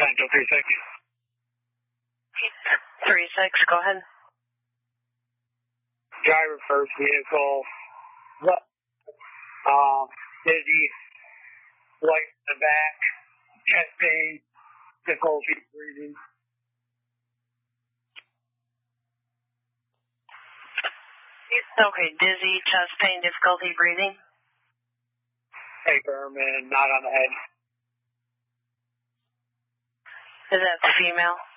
Central 36. 36, go ahead. Driver first vehicle. Dizzy. Light in the back. Chest pain. Difficulty breathing. Okay, dizzy, chest pain, difficulty breathing. Hyperman, not on the head. Is that the female?